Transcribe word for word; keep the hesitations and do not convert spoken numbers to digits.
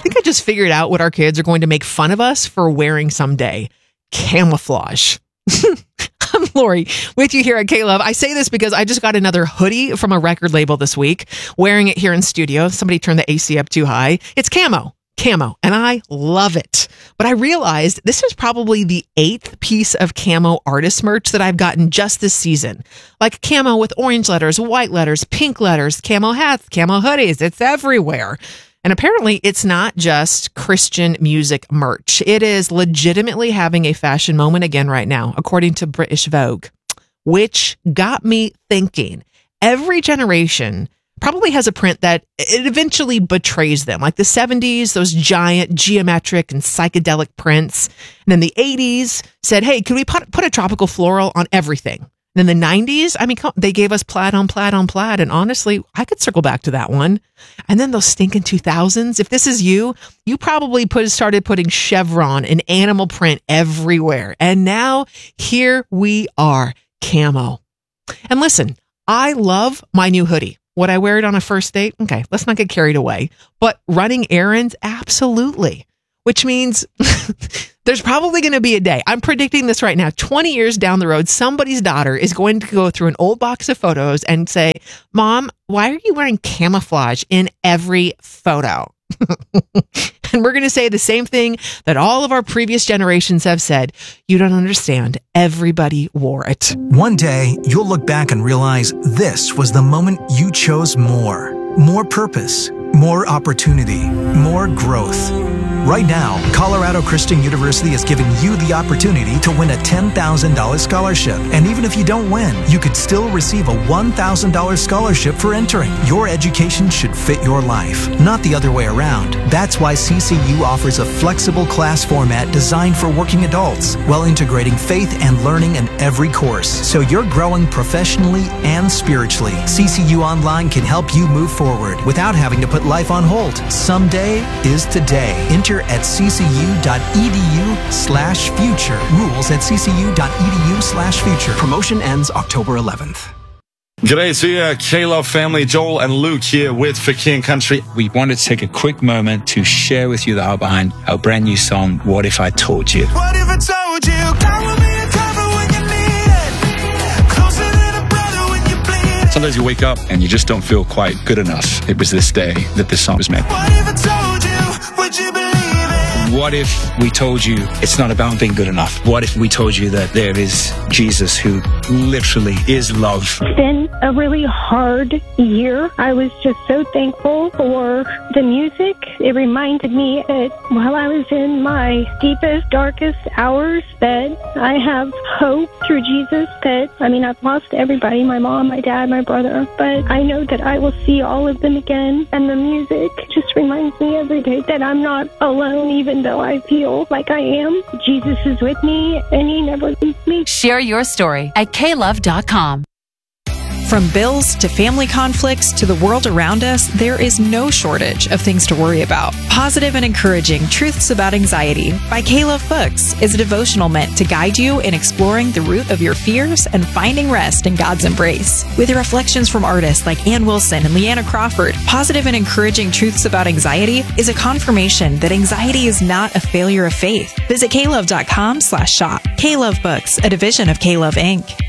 think I just figured out what our kids are going to make fun of us for wearing someday. Camouflage. I'm Lori with you here at K-Love. I say this because I just got another hoodie from a record label this week, wearing it here in studio. Somebody turned the A C up too high. It's camo. Camo, and I love it. But I realized this is probably the eighth piece of camo artist merch that I've gotten just this season. Like camo with orange letters, white letters, pink letters, camo hats, camo hoodies. It's everywhere. And apparently it's not just Christian music merch. It is legitimately having a fashion moment again right now, according to British Vogue, which got me thinking. Every generation probably has a print that it eventually betrays them. Like the seventies, those giant geometric and psychedelic prints. And then the eighties said, hey, could we put, put a tropical floral on everything? And then the nineties, I mean, they gave us plaid on plaid on plaid. And honestly, I could circle back to that one. And then those stinking two thousands. If this is you, you probably put started putting chevron and animal print everywhere. And now here we are, camo. And listen, I love my new hoodie. Would I wear it on a first date? Okay, let's not get carried away. But running errands? Absolutely. Which means there's probably going to be a day. I'm predicting this right now. twenty years down the road, somebody's daughter is going to go through an old box of photos and say, Mom, why are you wearing camouflage in every photo? And we're going to say the same thing that all of our previous generations have said. You don't understand. Everybody wore it. One day, you'll look back and realize this was the moment you chose more. More purpose, more opportunity, more growth. Right now, Colorado Christian University is giving you the opportunity to win a ten thousand dollars scholarship. And even if you don't win, you could still receive a one thousand dollars scholarship for entering. Your education should fit your life, not the other way around. That's why C C U offers a flexible class format designed for working adults, while integrating faith and learning in every course. So you're growing professionally and spiritually. C C U Online can help you move forward without having to put life on hold. Someday is today. Enter at ccu.edu slash future. Rules at ccu.edu slash future. Promotion ends October eleventh. G'day to you, K-Love family. Joel and Luke here with For King Country. We wanted to take a quick moment to share with you the hour behind our brand new song, What If I Told You? What if I told you? God will be a cover when you need it. Closer than a brother when you bleed it. Sometimes you wake up and you just don't feel quite good enough. It was this day that this song was made. What if I told you? Would you believe it? What if we told you it's not about being good enough? What if we told you that there is Jesus who literally is love? It's been a really hard year. I was just so thankful for the music. It reminded me that while I was in my deepest, darkest hours, that I have hope through Jesus. That, I mean, I've lost everybody, my mom, my dad, my brother, but I know that I will see all of them again. And the music just reminds me every day that I'm not alone, even though I feel like I am. Jesus is with me, and he never leaves me. Share your story at K love dot com. From bills to family conflicts to the world around us, there is no shortage of things to worry about. Positive and Encouraging Truths About Anxiety by K-Love Books is a devotional meant to guide you in exploring the root of your fears and finding rest in God's embrace. With reflections from artists like Ann Wilson and Leanna Crawford, Positive and Encouraging Truths About Anxiety is a confirmation that anxiety is not a failure of faith. Visit K love dot com slash shop. K-Love Books, a division of K-Love Incorporated.